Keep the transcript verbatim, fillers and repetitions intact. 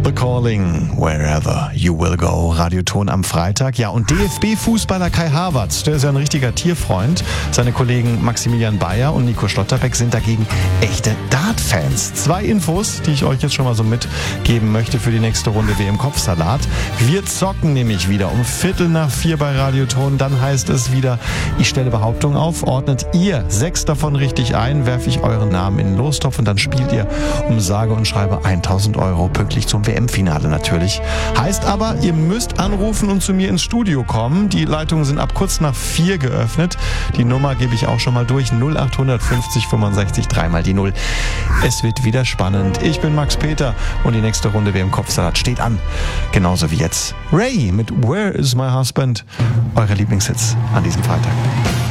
The Calling, wherever you will go. Radioton am Freitag. Ja, und D F B-Fußballer Kai Havertz, der ist ja ein richtiger Tierfreund. Seine Kollegen Maximilian Bayer und Nico Schlotterbeck sind dagegen echte Dart-Fans. Zwei Infos, die ich euch jetzt schon mal so mitgeben möchte für die nächste Runde W M-Kopfsalat. Wir zocken nämlich wieder um Viertel nach vier bei Radioton. Dann heißt es wieder, ich stelle Behauptungen auf, ordnet ihr sechs davon richtig ein, werfe ich euren Namen in den Lostopf und dann spielt ihr um sage und schreibe tausend Euro pünktlich zum W M-Finale natürlich. Heißt aber, ihr müsst anrufen und zu mir ins Studio kommen. Die Leitungen sind ab kurz nach vier geöffnet. Die Nummer gebe ich auch schon mal durch. null acht fünfzig fünfundsechzig, dreimal die null. Es wird wieder spannend. Ich bin Max Peter und die nächste Runde W M-Kopfsalat steht an. Genauso wie jetzt Ray mit Where is my husband? Eure Lieblingshits an diesem Freitag.